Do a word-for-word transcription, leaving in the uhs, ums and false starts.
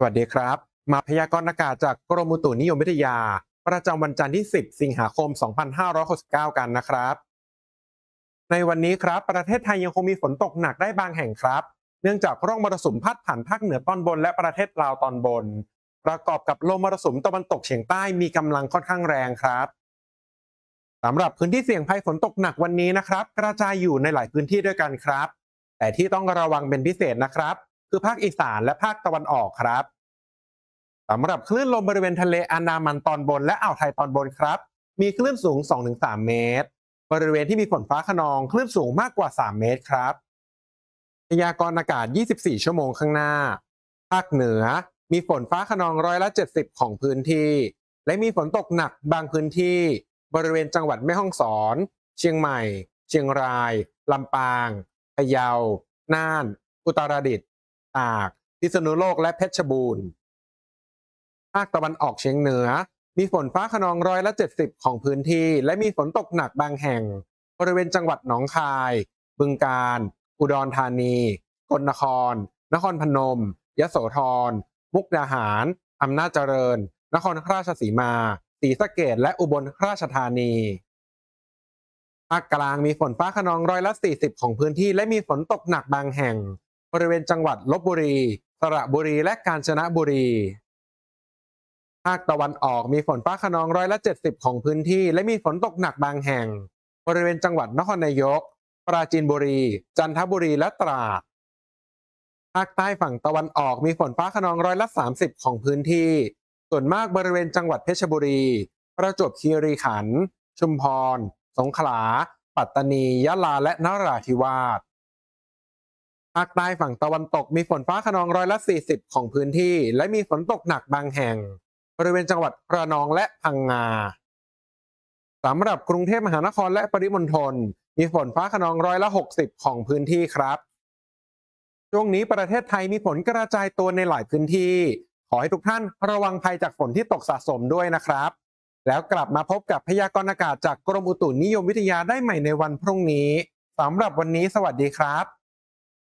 สวัสดีครับมาพยากรณ์อากาศจากกรมอุตุนิยมวิทยาประจำวันจันทร์ที่สิบสิงหาคมสองพันห้าร้อยหกสิบเก้ากันนะครับในวันนี้ครับประเทศไทยยังคงมีฝนตกหนักได้บางแห่งครับเนื่องจากร่องมรสุมพัดผ่านภาคเหนือตอนบนและประเทศลาวตอนบนประกอบกับลมมรสุมตะวันตกเฉียงใต้มีกำลังค่อนข้างแรงครับสำหรับพื้นที่เสี่ยงภัยฝนตกหนักวันนี้นะครับกระจายอยู่ในหลายพื้นที่ด้วยกันครับแต่ที่ต้องระวังเป็นพิเศษนะครับคือภาคอีสานและภาคตะวันออกครับ สำหรับคลื่นลมบริเวณทะเลอันดามันตอนบนและอ่าวไทยตอนบนครับมีคลื่นสูง สองถึงสาม เมตรบริเวณที่มีฝนฟ้าคะนองคลื่นสูงมากกว่า สาม เมตรครับพยากรณ์อากาศ ยี่สิบสี่ ชั่วโมงข้างหน้าภาคเหนือมีฝนฟ้าคะนองร้อยละ เจ็ดสิบ ของพื้นที่และมีฝนตกหนักบางพื้นที่บริเวณจังหวัดแม่ฮ่องสอนเชียงใหม่เชียงรายลำปางพะเยาน่านอุตรดิตถ์ตากพิษณุโลกและเพชรบูรณ์ ภาคตะวันออกเฉียงเหนือมีฝนฟ้าคะนองร้อยละเจ็ดสิบของพื้นที่และมีฝนตกหนักบางแห่งบริเวณจังหวัดหนองคายบึงกาฬอุดรธานีสกลนครนครพนมยโสธรมุกดาหารอำนาจเจริญนครราชสีมาศรีสะเกษและอุบลราชธานีภาคกลางมีฝนฟ้าคะนองร้อยละสี่สิบของพื้นที่และมีฝนตกหนักบางแห่งบริเวณจังหวัดลบบุรีสระบุรีและกาญจนบุรี ภาคตะวันออกมีฝนฟ้าคะนองร้อยละเจ็ดสิบของพื้นที่และมีฝนตกหนักบางแห่งบริเวณจังหวัดนครนายกปราจีนบุรีจันทบุรีและตราดภาคใต้ฝั่งตะวันออกมีฝนฟ้าคะนองร้อยละสามสิบของพื้นที่ส่วนมากบริเวณจังหวัดเพชรบุรีประจวบคีรีขันธ์ชุมพรสงขลาปัตตานียะลาและนราธิวาส ภาคใต้ฝั่งตะวันตกมีฝนฟ้าคะนองร้อยละสี่สิบของพื้นที่และมีฝนตกหนักบางแห่งบริเวณจังหวัดระนองและพังงาสำหรับกรุงเทพมหานครและปริมณฑลมีฝนฟ้าคะนองร้อยละหกสิบของพื้นที่ครับช่วงนี้ประเทศไทยมีฝนกระจายตัวในหลายพื้นที่ขอให้ทุกท่านระวังภัยจากฝนที่ตกสะสมด้วยนะครับแล้วกลับมาพบกับพยากรณ์อากาศจากกรมอุตุนิยมวิทยาได้ใหม่ในวันพรุ่งนี้สำหรับวันนี้สวัสดีครับ